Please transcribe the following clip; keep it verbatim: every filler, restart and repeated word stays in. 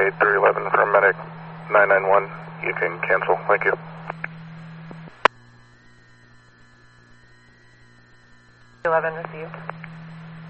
eight three eleven from medic nine nine one. You can cancel. Thank you. eleven received.